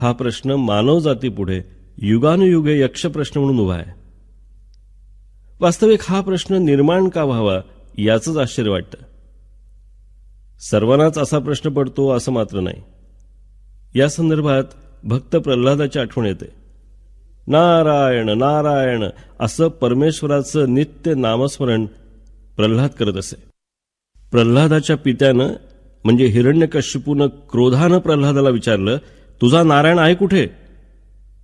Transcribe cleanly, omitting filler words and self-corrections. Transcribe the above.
हा प्रश्न मानवजातीपुढे युगानुयुगे यक्ष प्रश्न म्हणून उभा आहे. वास्तविक हा प्रश्न निर्माण का व्हावा याचंच आश्चर्य वाटतं. सर्वांनाच असा प्रश्न पडतो असं मात्र नाही. या संदर्भात भक्त प्रल्हादाची आठवण येते. नारायण नारायण असं परमेश्वराचं नित्य नामस्मरण प्रल्हाद करत असे. प्रल्हादाच्या पित्यानं म्हणजे हिरण्यकश्यपूनं क्रोधानं प्रल्हादाला विचारलं, तुझा नारायण आहे कुठे?